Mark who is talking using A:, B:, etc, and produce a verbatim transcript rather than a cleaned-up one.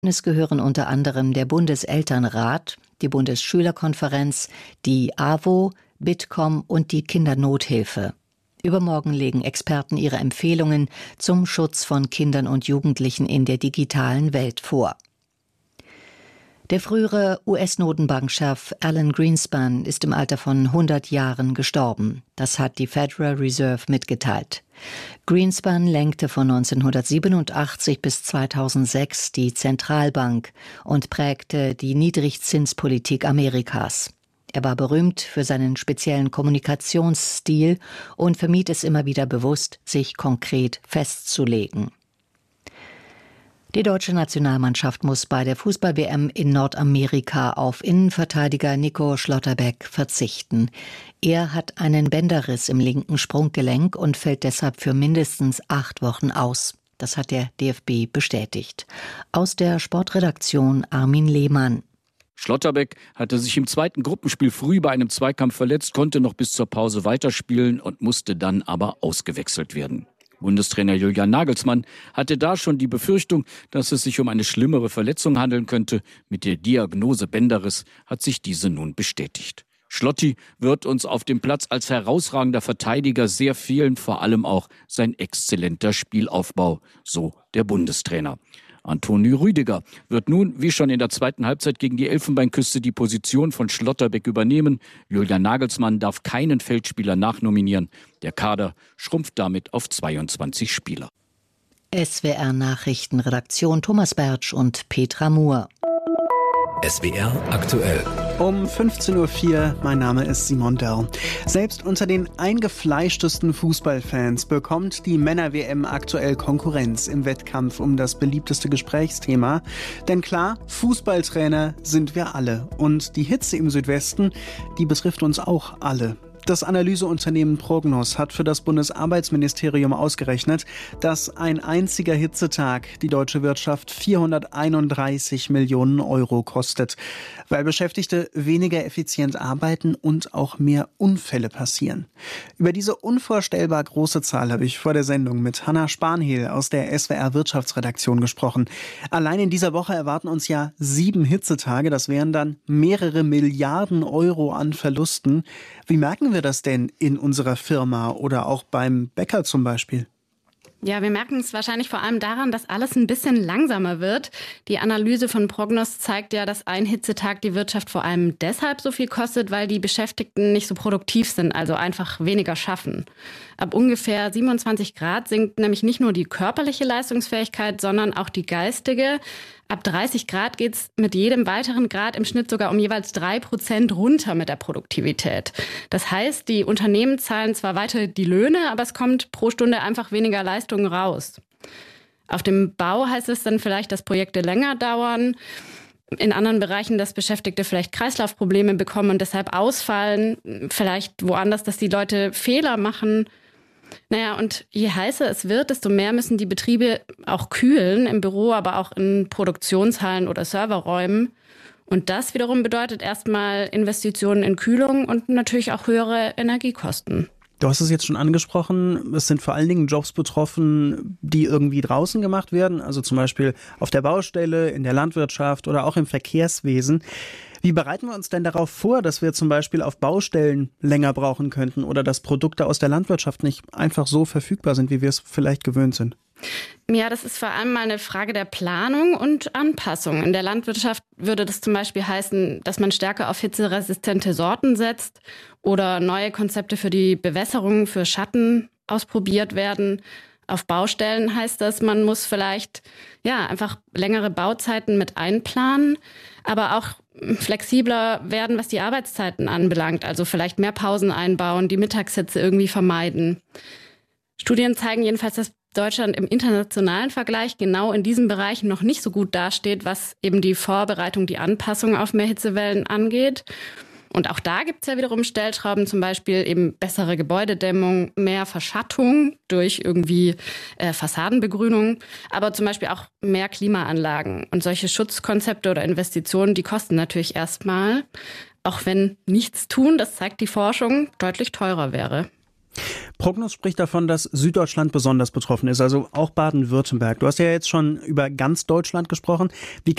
A: Es gehören unter anderem der Bundeselternrat, die Bundesschülerkonferenz, die A W O, Bitkom und die Kindernothilfe. Übermorgen legen Experten ihre Empfehlungen zum Schutz von Kindern und Jugendlichen in der digitalen Welt vor. Der frühere U S-Notenbankchef Alan Greenspan ist im Alter von hundert Jahren gestorben. Das hat die Federal Reserve mitgeteilt. Greenspan lenkte von neunzehnhundertsiebenundachtzig bis zweitausendsechs die Zentralbank und prägte die Niedrigzinspolitik Amerikas. Er war berühmt für seinen speziellen Kommunikationsstil und vermied es immer wieder bewusst, sich konkret festzulegen. Die deutsche Nationalmannschaft muss bei der Fußball-W M in Nordamerika auf Innenverteidiger Nico Schlotterbeck verzichten. Er hat einen Bänderriss im linken Sprunggelenk und fällt deshalb für mindestens acht Wochen aus. Das hat der D F B bestätigt. Aus der Sportredaktion Armin Lehmann.
B: Schlotterbeck hatte sich im zweiten Gruppenspiel früh bei einem Zweikampf verletzt, konnte noch bis zur Pause weiterspielen und musste dann aber ausgewechselt werden. Bundestrainer Julian Nagelsmann hatte da schon die Befürchtung, dass es sich um eine schlimmere Verletzung handeln könnte. Mit der Diagnose Bänderriss hat sich diese nun bestätigt. Schlotti wird uns auf dem Platz als herausragender Verteidiger sehr fehlen, vor allem auch sein exzellenter Spielaufbau, so der Bundestrainer. Antonio Rüdiger wird nun, wie schon in der zweiten Halbzeit gegen die Elfenbeinküste, die Position von Schlotterbeck übernehmen. Julian Nagelsmann darf keinen Feldspieler nachnominieren. Der Kader schrumpft damit auf zweiundzwanzig Spieler.
A: S W R-Nachrichtenredaktion Thomas Bertsch und Petra Muhr.
C: S W R aktuell.
D: Um fünfzehn Uhr vier, mein Name ist Simon Dörr. Selbst unter den eingefleischtesten Fußballfans bekommt die Männer-W M aktuell Konkurrenz im Wettkampf um das beliebteste Gesprächsthema. Denn klar, Fußballtrainer sind wir alle. Und die Hitze im Südwesten, die betrifft uns auch alle. Das Analyseunternehmen Prognos hat für das Bundesarbeitsministerium ausgerechnet, dass ein einziger Hitzetag die deutsche Wirtschaft vierhunderteinunddreißig Millionen Euro kostet, weil Beschäftigte weniger effizient arbeiten und auch mehr Unfälle passieren. Über diese unvorstellbar große Zahl habe ich vor der Sendung mit Hanna Spanhehl aus der S W R-Wirtschaftsredaktion gesprochen. Allein in dieser Woche erwarten uns ja sieben Hitzetage. Das wären dann mehrere Milliarden Euro an Verlusten. Wie merken wir das denn in unserer Firma oder auch beim Bäcker zum Beispiel?
E: Ja, wir merken es wahrscheinlich vor allem daran, dass alles ein bisschen langsamer wird. Die Analyse von Prognos zeigt ja, dass ein Hitzetag die Wirtschaft vor allem deshalb so viel kostet, weil die Beschäftigten nicht so produktiv sind, also einfach weniger schaffen. Ab ungefähr siebenundzwanzig Grad sinkt nämlich nicht nur die körperliche Leistungsfähigkeit, sondern auch die geistige. Ab dreißig Grad geht es mit jedem weiteren Grad im Schnitt sogar um jeweils drei Prozent runter mit der Produktivität. Das heißt, die Unternehmen zahlen zwar weiter die Löhne, aber es kommt pro Stunde einfach weniger Leistung raus. Auf dem Bau heißt es dann vielleicht, dass Projekte länger dauern. In anderen Bereichen, dass Beschäftigte vielleicht Kreislaufprobleme bekommen und deshalb ausfallen. Vielleicht woanders, dass die Leute Fehler machen. Naja, und je heißer es wird, desto mehr müssen die Betriebe auch kühlen, im Büro, aber auch in Produktionshallen oder Serverräumen. Und das wiederum bedeutet erstmal Investitionen in Kühlung und natürlich auch höhere Energiekosten.
D: Du hast es jetzt schon angesprochen, es sind vor allen Dingen Jobs betroffen, die irgendwie draußen gemacht werden, also zum Beispiel auf der Baustelle, in der Landwirtschaft oder auch im Verkehrswesen. Wie bereiten wir uns denn darauf vor, dass wir zum Beispiel auf Baustellen länger brauchen könnten oder dass Produkte aus der Landwirtschaft nicht einfach so verfügbar sind, wie wir es vielleicht gewöhnt sind?
E: Ja, das ist vor allem mal eine Frage der Planung und Anpassung. In der Landwirtschaft würde das zum Beispiel heißen, dass man stärker auf hitzeresistente Sorten setzt oder neue Konzepte für die Bewässerung, für Schatten ausprobiert werden. Auf Baustellen heißt das, man muss vielleicht ja einfach längere Bauzeiten mit einplanen, aber auch flexibler werden, was die Arbeitszeiten anbelangt. Also vielleicht mehr Pausen einbauen, die Mittagshitze irgendwie vermeiden. Studien zeigen jedenfalls, dass Deutschland im internationalen Vergleich genau in diesen Bereichen noch nicht so gut dasteht, was eben die Vorbereitung, die Anpassung auf mehr Hitzewellen angeht. Und auch da gibt es ja wiederum Stellschrauben, zum Beispiel eben bessere Gebäudedämmung, mehr Verschattung durch irgendwie äh, Fassadenbegrünung, aber zum Beispiel auch mehr Klimaanlagen. Und solche Schutzkonzepte oder Investitionen, die kosten natürlich erstmal, auch wenn nichts tun, das zeigt die Forschung, deutlich teurer wäre.
D: Prognos spricht davon, dass Süddeutschland besonders betroffen ist, also auch Baden-Württemberg. Du hast ja jetzt schon über ganz Deutschland gesprochen. Wie